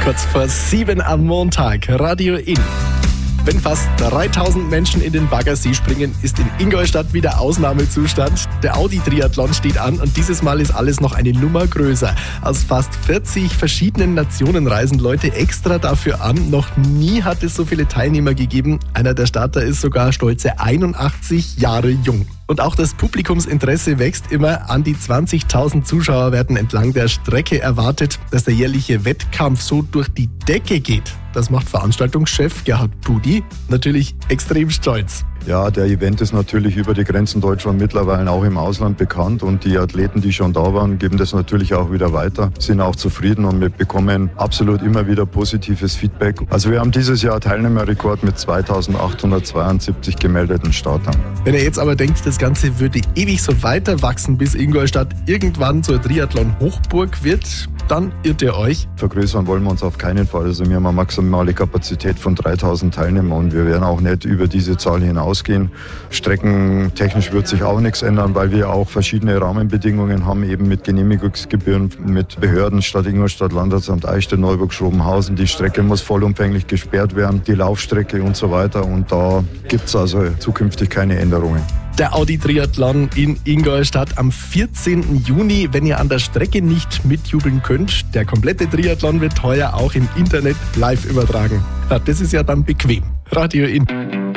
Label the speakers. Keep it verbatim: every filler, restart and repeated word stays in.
Speaker 1: Kurz vor sieben am Montag, Radio In. Wenn fast dreitausend Menschen in den Baggersee springen, ist in Ingolstadt wieder Ausnahmezustand. Der Audi-Triathlon steht an und dieses Mal ist alles noch eine Nummer größer. Aus fast vierzig verschiedenen Nationen reisen Leute extra dafür an. Noch nie hat es so viele Teilnehmer gegeben. Einer der Starter ist sogar stolze einundachtzig Jahre jung. Und auch das Publikumsinteresse wächst immer. An die zwanzigtausend Zuschauer werden entlang der Strecke erwartet. Dass der jährliche Wettkampf so durch die Decke geht, das macht Veranstaltungschef Gerhard Pudi natürlich extrem stolz.
Speaker 2: Ja, der Event ist natürlich über die Grenzen Deutschland mittlerweile auch im Ausland bekannt und die Athleten, die schon da waren, geben das natürlich auch wieder weiter, sind auch zufrieden und wir bekommen absolut immer wieder positives Feedback. Also wir haben dieses Jahr Teilnehmerrekord mit zweitausendachthundertzweiundsiebzig gemeldeten Startern.
Speaker 1: Wenn ihr jetzt aber denkt, das Ganze würde ewig so weiter wachsen, bis Ingolstadt irgendwann zur Triathlon-Hochburg wird, dann irrt ihr euch.
Speaker 2: Vergrößern wollen wir uns auf keinen Fall. Also wir haben eine maximale Kapazität von dreitausend Teilnehmern und wir werden auch nicht über diese Zahl hinausgehen. Streckentechnisch wird sich auch nichts ändern, weil wir auch verschiedene Rahmenbedingungen haben, eben mit Genehmigungsgebühren, mit Behörden, Stadt Ingolstadt, Landratsamt Eichstätt, Neuburg, Schrobenhausen. Die Strecke muss vollumfänglich gesperrt werden, die Laufstrecke und so weiter. Und da gibt es also zukünftig keine Änderungen.
Speaker 1: Der Audi-Triathlon in Ingolstadt am vierzehnten Juni. Wenn ihr an der Strecke nicht mitjubeln könnt, der komplette Triathlon wird heuer auch im Internet live übertragen. Ja, das ist ja dann bequem. Radio In.